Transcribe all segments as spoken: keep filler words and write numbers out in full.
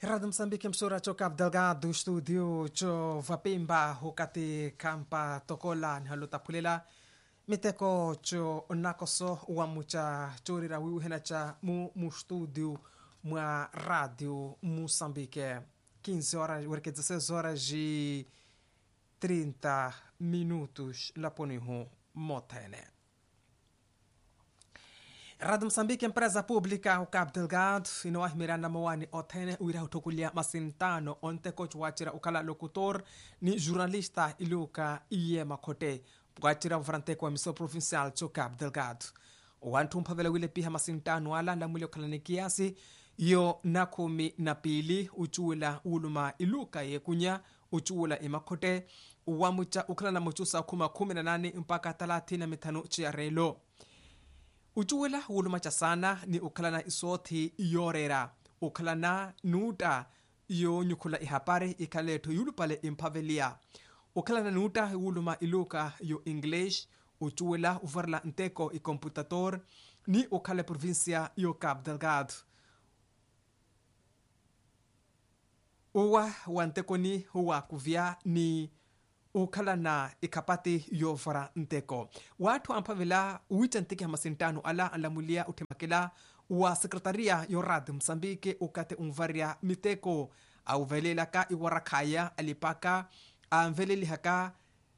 Rádio Moçambique, emissora cho Cabo Delgado, estúdio cho Vapimba, hukati kampa tokola nhaluta pulela, miteko cho nakoso uamucha chorira wiuhena cha mu mu estúdio mwa Rádio Moçambique. quinze horas, work dezesseis horas e trinta minutos la ponihu motene. Rádio Moçambique, empresa pública o Cabo Delgado, inoah miranda mawani otene uira utokulia masintano onte coach wachira ukala locutor ni jornalista iluka iye makote wachira ufrante kwa miso provincial cho Cabo Delgado. Wantu mpavela wile piha masintano ala la mwile ukalani kiasi yo nakumi na pili uchuula uluma iluka ye kunya uchuula imakote uwamucha ukala na mochusa kuma kumi na nane mpaka thelathini na mitano chiarelo. Uchuwela ulumacha sana ni ukalana isoti yorera ukalana nuta yo nyukula ihapare ikaleto yulupale impavelia ukalana nuta uluma iluka yo English uchuwela uvarla nteko i computator ni ukale provincia yo Cabo Delgado uwa wanteko ni huwa kuvia ni ukala na ikapati yovara nteko watu ampavela uitantiki hamasintano ala alamulia utemakela wa sekretaria yo Rádio Moçambique ukate unvaria miteko au velela ka iwarakaya alipaka anveleli haka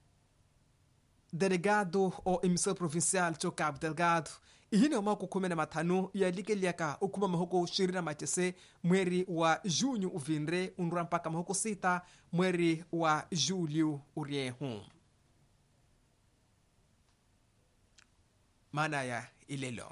delegado o emissor provincial cho Cabo Delgado ihine omako kumi na matano ya likeliaka ukuma mahoko shirina machese mweri wa junho uvinre unrua mpaka mahoko sita mweri wa julho uriehu maana ya ilelo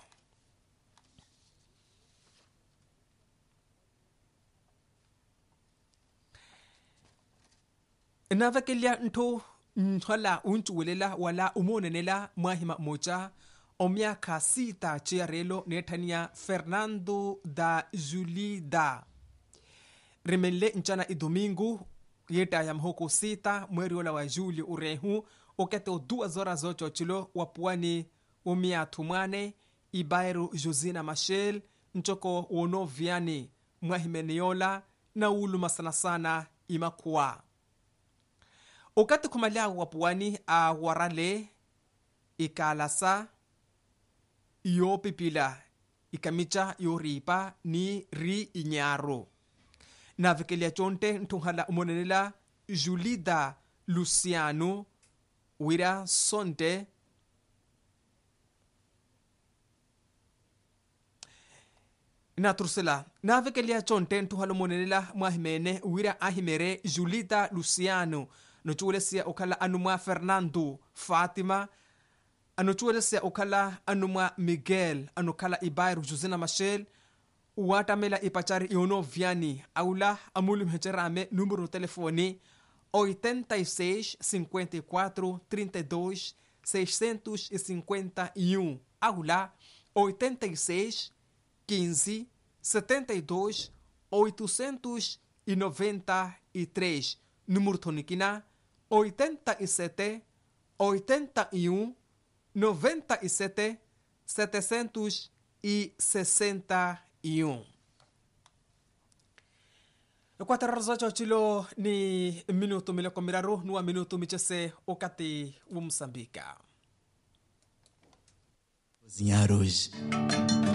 navakelia nto nhola unchuwelela wala umonenela mwahima mocha o miaka sita chiarelo netania Fernando da Julida remele nchana i domingo yeta ya mhoko sita mweri ola wa julho urehu okete o duas horas ocho chilo wapuani o miatu mwane Ibairu Josina Machel nchoko wonoviani mwahimeniola na uluma sana sana imakuwa okate kumalia wapuani a warale ikalasa iyo pipila ikamicha yo ripa ni ri inyaro na vikelia chonte ntuhala umonenela Julida Luciano wira sonte na tursela na vikelia chonte ntuhala umonenela mwahimene wira ahimere Julida Luciano no chulesia okala anuma Fernando Fatima ano chulesia okala anuma Miguel anokala Ibairu Josina Machel watamela ipachari iono viani aula amulu mhecherame número telefone oitenta e seis, cinquenta e quatro, trinta e dois, seiscentos e cinquenta e um aula oitenta e seis, quinze, setenta e dois, oitocentos e noventa e três número tonikina oitenta e sete, oitenta e um, noventa e sete, setecentos e sessenta e um. Quatro horas ocho chilo ni minuto miloko miraro nua minuto michese okati wa Moçambique. Cozinhar hoje.